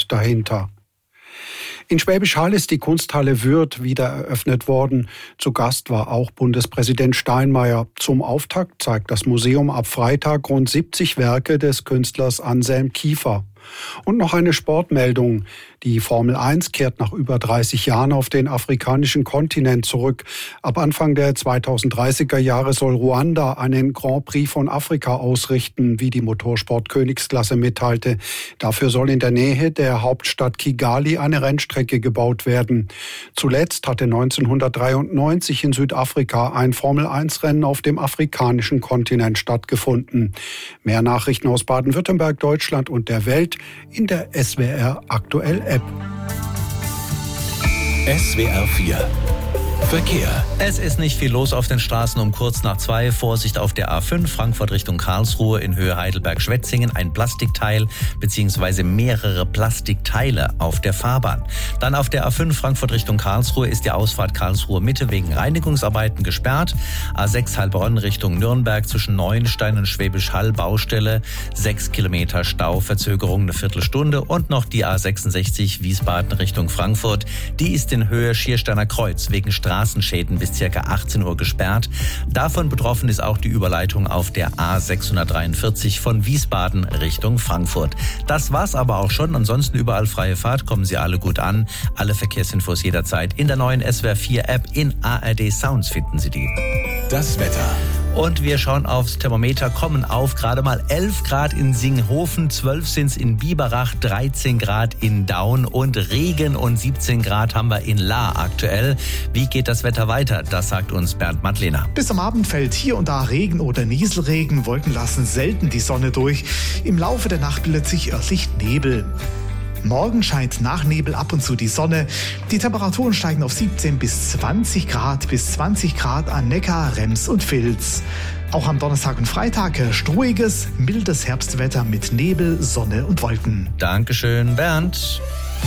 Steckt dahinter. In Schwäbisch Hall ist die Kunsthalle Würth wieder eröffnet worden. Zu Gast war auch Bundespräsident Steinmeier. Zum Auftakt zeigt das Museum ab Freitag rund 70 Werke des Künstlers Anselm Kiefer. Und noch eine Sportmeldung. Die Formel 1 kehrt nach über 30 Jahren auf den afrikanischen Kontinent zurück. Ab Anfang der 2030er Jahre soll Ruanda einen Grand Prix von Afrika ausrichten, wie die Motorsport-Königsklasse mitteilte. Dafür soll in der Nähe der Hauptstadt Kigali eine Rennstrecke gebaut werden. Zuletzt hatte 1993 in Südafrika ein Formel 1-Rennen auf dem afrikanischen Kontinent stattgefunden. Mehr Nachrichten aus Baden-Württemberg, Deutschland und der Welt in der SWR Aktuell App. SWR 4 Verkehr. Es ist nicht viel los auf den Straßen um kurz nach 2. Vorsicht auf der A5 Frankfurt Richtung Karlsruhe in Höhe Heidelberg-Schwetzingen. Ein Plastikteil bzw. mehrere Plastikteile auf der Fahrbahn. Dann auf der A5 Frankfurt Richtung Karlsruhe ist die Ausfahrt Karlsruhe Mitte wegen Reinigungsarbeiten gesperrt. A6 Heilbronn Richtung Nürnberg zwischen Neuenstein und Schwäbisch Hall Baustelle. 6 Kilometer Stau, Verzögerung eine Viertelstunde. Und noch die A66 Wiesbaden Richtung Frankfurt. Die ist in Höhe Schiersteiner Kreuz wegen Straßenschäden bis ca. 18 Uhr gesperrt. Davon betroffen ist auch die Überleitung auf der A643 von Wiesbaden Richtung Frankfurt. Das war's aber auch schon. Ansonsten überall freie Fahrt. Kommen Sie alle gut an. Alle Verkehrsinfos jederzeit in der neuen SWR 4 App. In ARD Sounds finden Sie die. Das Wetter. Und wir schauen aufs Thermometer, kommen auf gerade mal 11 Grad in Singhofen, 12 sind's in Biberach, 13 Grad in Daun und Regen und 17 Grad haben wir in Lahr aktuell. Wie geht das Wetter weiter? Das sagt uns Bernd Madlener. Bis am Abend fällt hier und da Regen oder Nieselregen, Wolken lassen selten die Sonne durch. Im Laufe der Nacht bildet sich örtlich Nebel. Morgen scheint nach Nebel ab und zu die Sonne. Die Temperaturen steigen auf 17 bis 20 Grad an Neckar, Rems und Vils. Auch am Donnerstag und Freitag herrscht ruhiges, mildes Herbstwetter mit Nebel, Sonne und Wolken. Dankeschön, Bernd.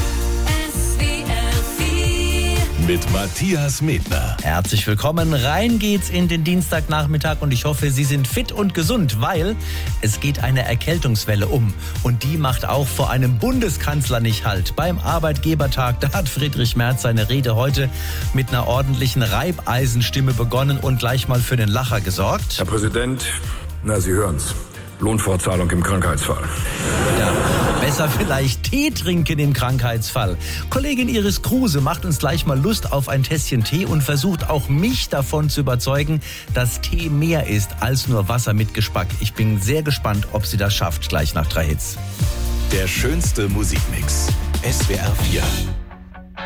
Mit Matthias Medner. Herzlich willkommen. Rein geht's in den Dienstagnachmittag und ich hoffe, Sie sind fit und gesund, weil es geht eine Erkältungswelle um. Und die macht auch vor einem Bundeskanzler nicht Halt. Beim Arbeitgebertag, da hat Friedrich Merz seine Rede heute mit einer ordentlichen Reibeisenstimme begonnen und gleich mal für den Lacher gesorgt. Herr Präsident, Sie hören's. Lohnfortzahlung im Krankheitsfall. Ja, besser vielleicht Tee trinken im Krankheitsfall. Kollegin Iris Kruse macht uns gleich mal Lust auf ein Tässchen Tee und versucht auch mich davon zu überzeugen, dass Tee mehr ist als nur Wasser mit Geschmack. Ich bin sehr gespannt, ob sie das schafft, gleich nach 3 Hits. Der schönste Musikmix. SWR 4.